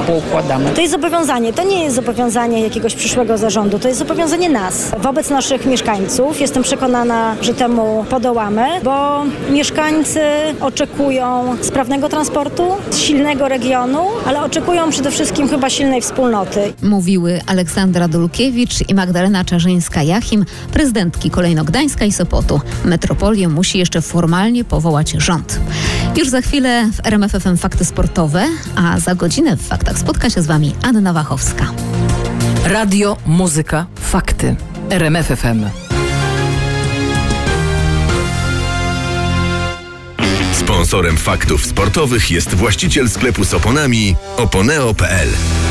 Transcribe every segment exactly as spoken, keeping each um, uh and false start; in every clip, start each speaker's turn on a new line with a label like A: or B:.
A: poukładamy.
B: To jest zobowiązanie, to nie jest zobowiązanie jakiegoś przyszłego zarządu, to jest zobowiązanie nas wobec naszych mieszkańców. Jestem przekonana, że temu podołamy, bo mieszkańcy oczekują sprawnego transportu, silnego regionu, ale oczekują przede wszystkim chyba silnej wspólnoty.
C: Mówiły Aleksandra Dulkiewicz i Magdalena Czarzyńska-Jachim, prezydentki Kolejno-Gdańska i Sopotu. Metropolię musi jeszcze formalnie powołać rząd. Już za chwilę w R M F F M Fakty Sportowe, a za godzinę w Faktach spotka się z Wami Anna Wachowska.
D: Radio, muzyka, fakty. R M F F M.
E: Sponsorem Faktów Sportowych jest właściciel sklepu z oponami oponeo kropka p l.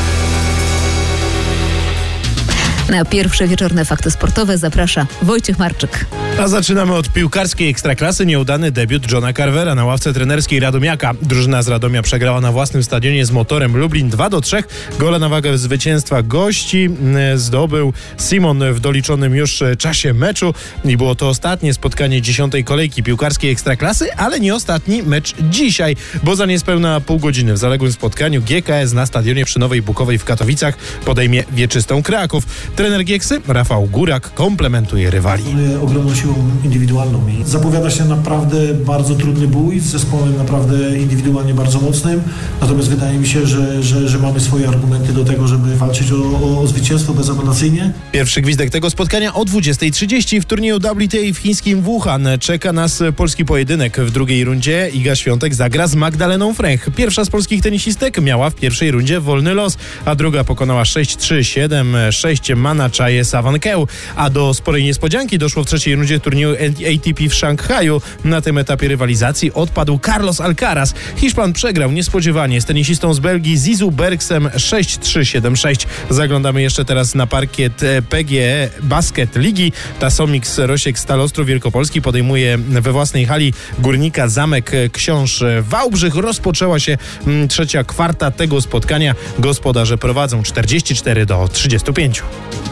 C: Na pierwsze wieczorne Fakty Sportowe zaprasza Wojciech Marczyk.
F: A zaczynamy od piłkarskiej ekstraklasy. Nieudany debiut Johna Carvera na ławce trenerskiej Radomiaka. Drużyna z Radomia przegrała na własnym stadionie z Motorem Lublin dwa do trzech. Gola na wagę zwycięstwa gości zdobył Simon w doliczonym już czasie meczu i było to ostatnie spotkanie dziesiątej kolejki piłkarskiej ekstraklasy, ale nie ostatni mecz dzisiaj, bo za niespełna pół godziny w zaległym spotkaniu G K S na stadionie przy Nowej Bukowej w Katowicach podejmie Wieczystą Kraków. Trener Gieksy, Rafał Górak, komplementuje rywali.
G: Ogromną siłą indywidualną i zapowiada się naprawdę bardzo trudny bój z zespołem naprawdę indywidualnie bardzo mocnym, natomiast wydaje mi się, że, że, że mamy swoje argumenty do tego, żeby walczyć o, o zwycięstwo bezapelacyjnie.
F: Pierwszy gwizdek tego spotkania o dwudziestej trzydzieści w turnieju W T A w chińskim Wuhan. Czeka nas polski pojedynek. W drugiej rundzie Iga Świątek zagra z Magdaleną Fręch. Pierwsza z polskich tenisistek miała w pierwszej rundzie wolny los, a druga pokonała sześć trzy, siedem sześć Mana Chae Sawankeu, a do sporej niespodzianki doszło w trzeciej rundzie turnieju A T P w Szanghaju. Na tym etapie rywalizacji odpadł Carlos Alcaraz. Hiszpan przegrał niespodziewanie z tenisistą z Belgii Zizou Bergsem sześć trzy, siedem sześć. Zaglądamy jeszcze teraz na parkiet P G E Basket Ligi. Tasomix Rosiek Stal Ostrów Wielkopolski podejmuje we własnej hali Górnika Zamek Książ Wałbrzych. Rozpoczęła się mm, trzecia kwarta tego spotkania. Gospodarze prowadzą czterdzieści cztery do trzydziestu pięciu.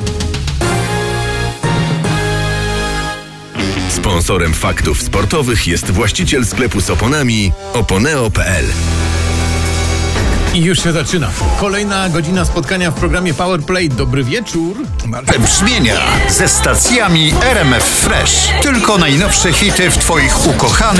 E: Sponsorem Faktów Sportowych jest właściciel sklepu z oponami oponeo kropka p l.
H: I już się zaczyna. Kolejna godzina spotkania w programie Power Play. Dobry wieczór.
I: Brzmienia ze stacjami R M F Fresh. Tylko najnowsze hity w Twoich ukochanych